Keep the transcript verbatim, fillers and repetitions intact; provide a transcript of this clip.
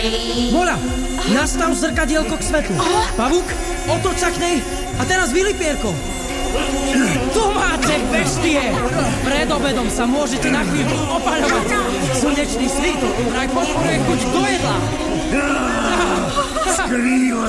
Moľa, nastav zrkadielko k svetlu. Pavúk, otoč sa k nej a teraz vylipierko. Tu máte, bestie! Pred obedom sa môžete na chvíľu opaľovať. Slnečný svit vraj podporuje chuť do jedla. Skvíle